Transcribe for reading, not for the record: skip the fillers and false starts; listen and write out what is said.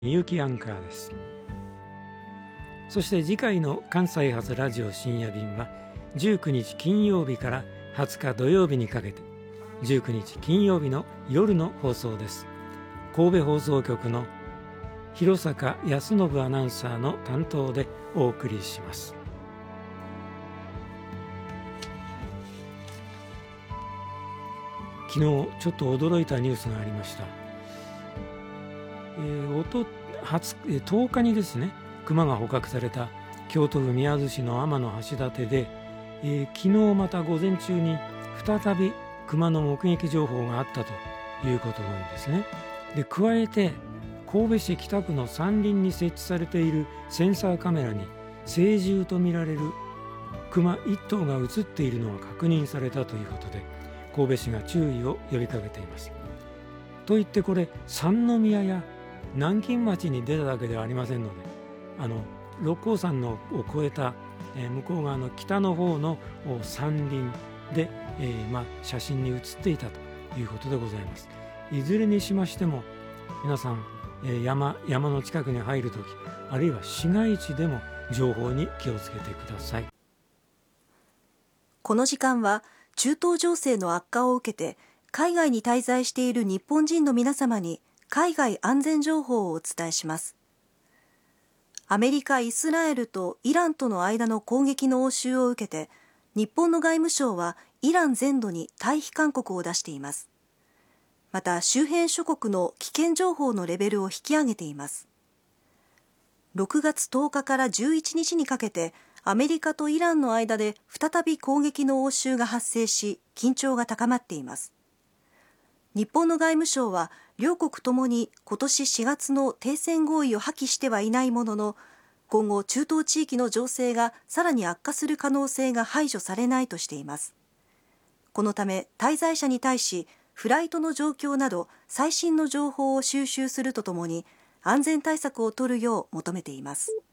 みゆきアンカーです。そして次回の関西発ラジオ深夜便は19日金曜日から20日土曜日にかけて、19日金曜日の夜の放送です。神戸放送局の広坂康信アナウンサーの担当でお送りします。昨日ちょっと驚いたニュースがありました。10日にですね、熊が捕獲された京都府宮津市の天橋立で、昨日また午前中に再び熊の目撃情報があったということなんですね。で、加えて神戸市北区の山林に設置されているセンサーカメラに成獣とみられる熊1頭が映っているのが確認されたということで、神戸市が注意を呼びかけています。といってこれ三宮や南京町に出ただけではありませんので、六甲山を越えた、向こう側の北の方の山林で、写真に写っていたということでございます。いずれにしましても皆さん、山の近くに入るとき、あるいは市街地でも情報に気をつけてください。 この時間は中東情勢の悪化を受けて海外に滞在している日本人の皆様に海外安全情報をお伝えします。アメリカ、イスラエルとイランとの間の攻撃の応酬を受けて、日本の外務省はイラン全土に退避勧告を出しています。また周辺諸国の危険情報のレベルを引き上げています。6月10日から11日にかけてアメリカとイランの間で再び攻撃の応酬が発生し、緊張が高まっています。日本の外務省は両国ともに今年4月の停戦合意を破棄してはいないものの、今後中東地域の情勢がさらに悪化する可能性が排除されないとしています。このため滞在者に対しフライトの状況など最新の情報を収集するとともに安全対策を取るよう求めています。